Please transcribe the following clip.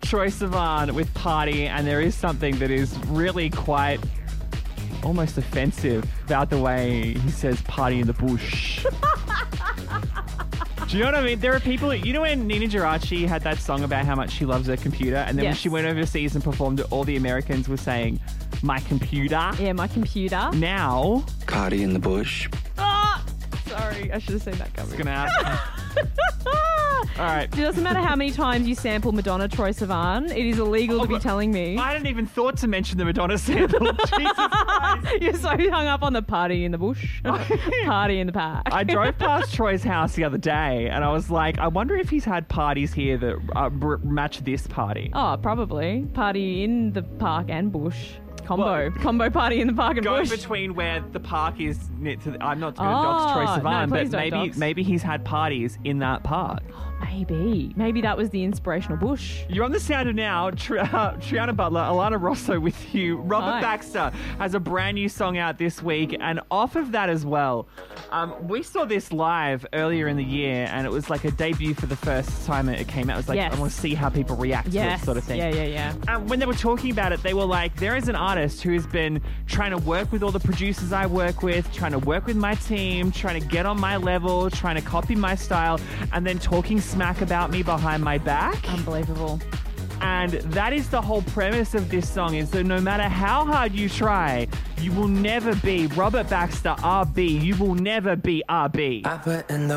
Troye Sivan with Party, and there is something that is really quite almost offensive about the way he says party in the bush. Do you know what I mean? There are people, you know when Nina Geraci had that song about how much she loves her computer, and then when she went overseas and performed it, all the Americans were saying, my computer? Yeah, my computer. Now... Party in the bush. Oh, sorry, I should have seen that coming. It's going to happen. All right. It doesn't matter how many times you sample Madonna Troye Sivan, it is illegal to be telling me. I hadn't even thought to mention the Madonna sample. Jesus Christ. You're so hung up on the party in the bush. Party in the park. I drove past Troy's house the other day and I was like, I wonder if he's had parties here that match this party. Oh, probably. Party in the park and bush. Combo party in the park and bush. Go between where the park is. I'm not going to dox Troye Sivan, but maybe he's had parties in that park. Maybe that was the inspirational bush. You're on the Sound of Now. Triana Butler, Alana Rosso with you. Robert Baxter has a brand new song out this week, and off of that as well, we saw this live earlier in the year, and it was like a debut for the first time it came out. It was like, I want to see how people react to it, sort of thing. Yeah. And when they were talking about it, they were like, there is an artist who has been trying to work with all the producers I work with, trying to work with my team, trying to get on my level, trying to copy my style, and then talking smack about me behind my back. Unbelievable. And that is the whole premise of this song, is that no matter how hard you try, you will never be Robert Baxter RB. You will never be RB. I put in the